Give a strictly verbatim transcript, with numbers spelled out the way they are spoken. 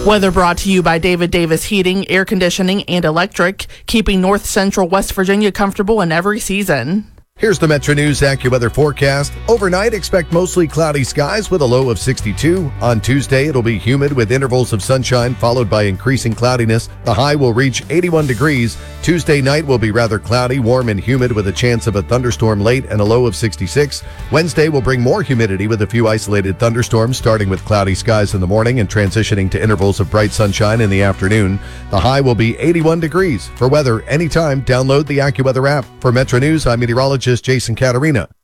Weather brought to you by David Davis Heating, Air Conditioning, and Electric, keeping North Central West Virginia comfortable in every season. Here's the Metro News AccuWeather forecast. Overnight, expect mostly cloudy skies with a low of sixty-two. On Tuesday, it'll be humid with intervals of sunshine followed by increasing cloudiness. The high will reach eighty-one degrees. Tuesday night will be rather cloudy, warm and humid with a chance of a thunderstorm late and a low of sixty-six. Wednesday will bring more humidity with a few isolated thunderstorms, starting with cloudy skies in the morning and transitioning to intervals of bright sunshine in the afternoon. The high will be eighty-one degrees. For weather anytime, download the AccuWeather app. For Metro News, I'm meteorologist Jason Caterina.